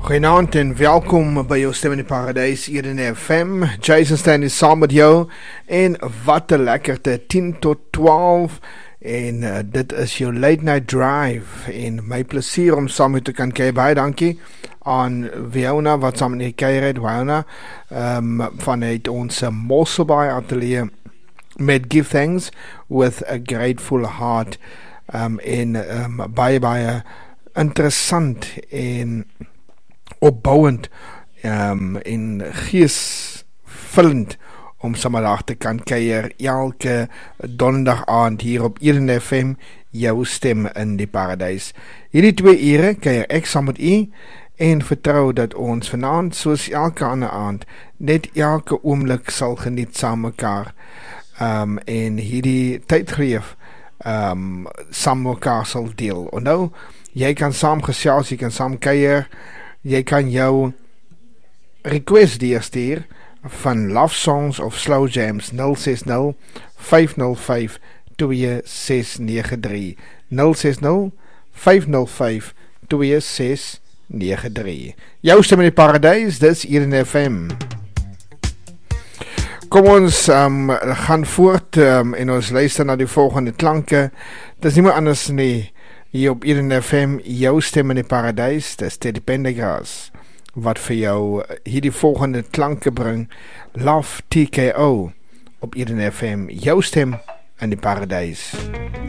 Goeienaand en welkom by jou Stem in die Paradijs hier in FM. Jason Stan is saam met jou en wat 'n lekkerte 10 tot 12 en dit is jou late night drive en my plesier om saam met te kan kuier. Baie dankie aan Wiona wat saam met die kuier het, Wiona vanuit ons Mosselbaai atelier met Give Thanks with a Grateful Heart en baie interessant en opbouwend en geesvullend om saterdag te kan kuier elke donderdag aand hier op Eden FM, jou stem in die paradijs. Hierdie 2 ure kuier ek saam met u en vertrou dat ons vanaand soos elke ander aand net elke oomblik sal geniet saam mekaar en hierdie tydgreef saam mekaar sal deel. En nou, jy kan saam gesels, jy kan saam kuier, jy kan jou request deurstuur van love songs of slow jams 060 505 2693 060 505 2693. Jou stem in die paradijs, dis hier in FM. Kom ons gaan voort en ons luister na die volgende klanke. Dis nie meer anders nie. Hier op Eden FM, jou stem in die paradijs, dis Teddy Pendergrass, wat vir jou hierdie volgende klanke bring, Love TKO, op Eden FM, jou stem in die paradijs.